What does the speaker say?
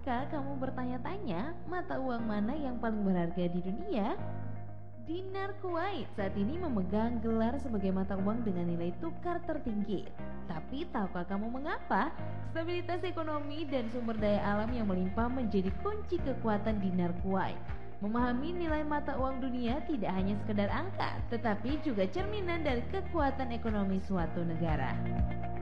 Pernahkah kamu bertanya-tanya mata uang mana yang paling berharga di dunia? Dinar Kuwait saat ini memegang gelar sebagai mata uang dengan nilai tukar tertinggi. Tapi tahukah kamu mengapa? Stabilitas ekonomi dan sumber daya alam yang melimpah menjadi kunci kekuatan dinar Kuwait. Memahami nilai mata uang dunia tidak hanya sekedar angka, tetapi juga cerminan dari kekuatan ekonomi suatu negara.